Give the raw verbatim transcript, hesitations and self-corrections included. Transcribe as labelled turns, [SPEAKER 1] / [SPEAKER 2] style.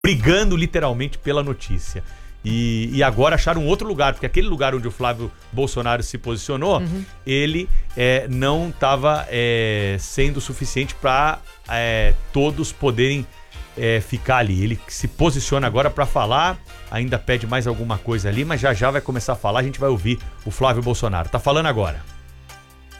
[SPEAKER 1] brigando literalmente pela notícia. E, e agora acharam um outro lugar, porque aquele lugar onde o Flávio Bolsonaro se posicionou, uhum. ele é, não estava é, sendo suficiente para é, todos poderem é, ficar ali. Ele se posiciona agora para falar, ainda pede mais alguma coisa ali, mas já já vai começar a falar, a gente vai ouvir o Flávio Bolsonaro. Tá falando agora.